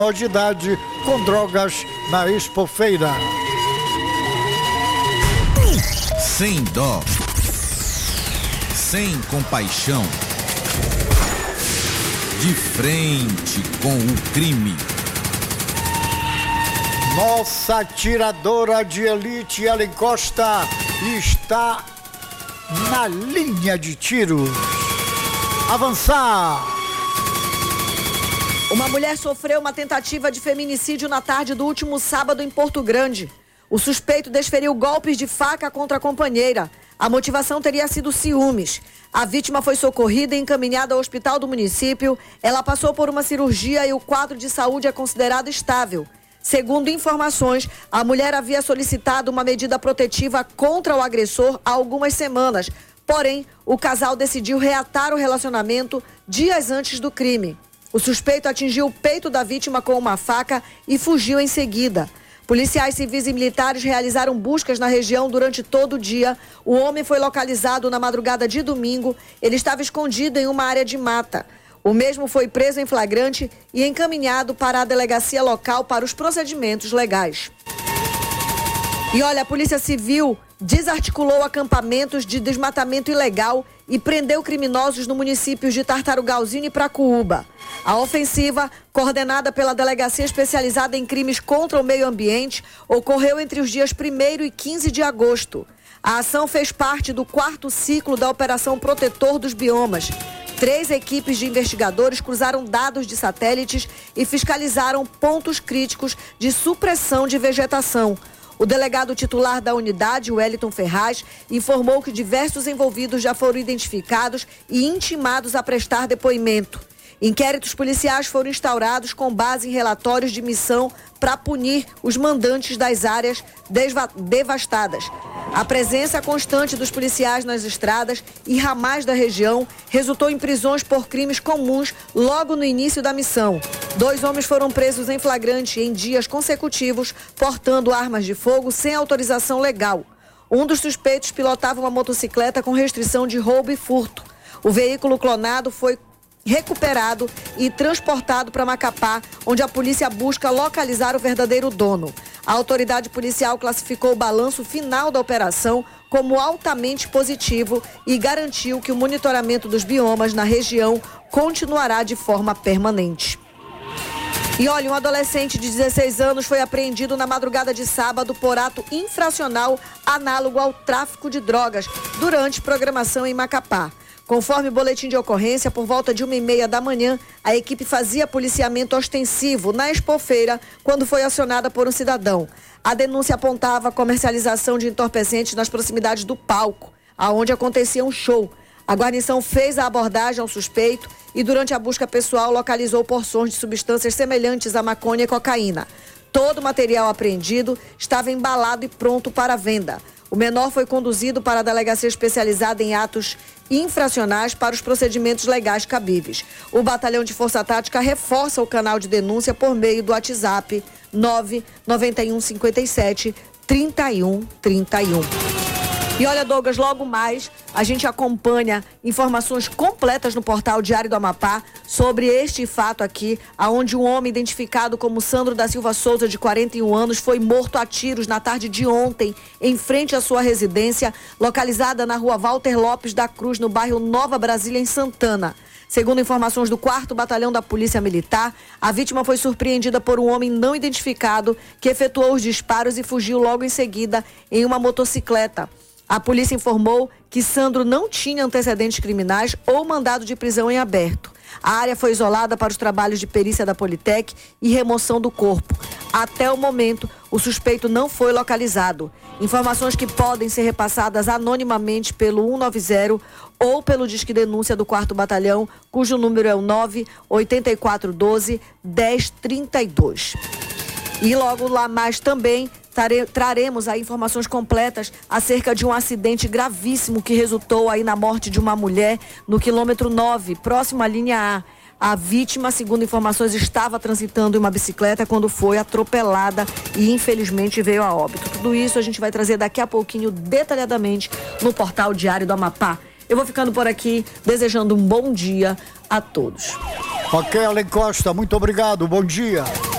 de idade com drogas na Expofeira. Sem dó, sem compaixão, de frente com o crime. Nossa atiradora de elite, Ellen Costa, está na linha de tiro. Avançar! Uma mulher sofreu uma tentativa de feminicídio na tarde do último sábado em Porto Grande. O suspeito desferiu golpes de faca contra a companheira. A motivação teria sido ciúmes. A vítima foi socorrida e encaminhada ao hospital do município. Ela passou por uma cirurgia e o quadro de saúde é considerado estável. Segundo informações, a mulher havia solicitado uma medida protetiva contra o agressor há algumas semanas. Porém, o casal decidiu reatar o relacionamento dias antes do crime. O suspeito atingiu o peito da vítima com uma faca e fugiu em seguida. Policiais civis e militares realizaram buscas na região durante todo o dia. O homem foi localizado na madrugada de domingo. Ele estava escondido em uma área de mata. O mesmo foi preso em flagrante e encaminhado para a delegacia local para os procedimentos legais. E olha, a Polícia Civil desarticulou acampamentos de desmatamento ilegal e prendeu criminosos no municípios de Tartarugalzinho e Pracuúba. A ofensiva, coordenada pela Delegacia Especializada em Crimes contra o Meio Ambiente, ocorreu entre os dias 1º e 15 de agosto. A ação fez parte do 4º ciclo da Operação Protetor dos Biomas. 3 equipes de investigadores cruzaram dados de satélites e fiscalizaram pontos críticos de supressão de vegetação. O delegado titular da unidade, Wellington Ferraz, informou que diversos envolvidos já foram identificados e intimados a prestar depoimento. Inquéritos policiais foram instaurados com base em relatórios de missão para punir os mandantes das áreas devastadas. A presença constante dos policiais nas estradas e ramais da região resultou em prisões por crimes comuns logo no início da missão. 2 homens foram presos em flagrante em dias consecutivos, portando armas de fogo sem autorização legal. Um dos suspeitos pilotava uma motocicleta com restrição de roubo e furto. O veículo clonado foi recuperado e transportado para Macapá, onde a polícia busca localizar o verdadeiro dono. A autoridade policial classificou o balanço final da operação como altamente positivo e garantiu que o monitoramento dos biomas na região continuará de forma permanente. E olha, um adolescente de 16 anos foi apreendido na madrugada de sábado por ato infracional análogo ao tráfico de drogas durante programação em Macapá. Conforme o boletim de ocorrência, por volta de 1h30 da manhã, a equipe fazia policiamento ostensivo na Expofeira quando foi acionada por um cidadão. A denúncia apontava a comercialização de entorpecentes nas proximidades do palco, aonde acontecia um show. A guarnição fez a abordagem ao suspeito e, durante a busca pessoal, localizou porções de substâncias semelhantes a maconha e cocaína. Todo o material apreendido estava embalado e pronto para venda. O menor foi conduzido para a delegacia especializada em atos infracionais para os procedimentos legais cabíveis. O Batalhão de Força Tática reforça o canal de denúncia por meio do WhatsApp 99157 3131. E olha, Douglas, logo mais a gente acompanha informações completas no portal Diário do Amapá sobre este fato aqui, aonde um homem identificado como Sandro da Silva Souza, de 41 anos, foi morto a tiros na tarde de ontem, em frente à sua residência, localizada na rua Walter Lopes da Cruz, no bairro Nova Brasília, em Santana. Segundo informações do 4º Batalhão da Polícia Militar, a vítima foi surpreendida por um homem não identificado que efetuou os disparos e fugiu logo em seguida em uma motocicleta. A polícia informou que Sandro não tinha antecedentes criminais ou mandado de prisão em aberto. A área foi isolada para os trabalhos de perícia da Politec e remoção do corpo. Até o momento, o suspeito não foi localizado. Informações que podem ser repassadas anonimamente pelo 190 ou pelo Disque Denúncia do 4º Batalhão, cujo número é o 98412-1032. E logo lá mais também traremos aí informações completas acerca de um acidente gravíssimo que resultou aí na morte de uma mulher no quilômetro 9, próximo à linha A. A vítima, segundo informações, estava transitando em uma bicicleta quando foi atropelada e infelizmente veio a óbito. Tudo isso a gente vai trazer daqui a pouquinho detalhadamente no portal Diário do Amapá. Eu vou ficando por aqui, desejando um bom dia a todos. Ok, Ellen Costa, muito obrigado, bom dia.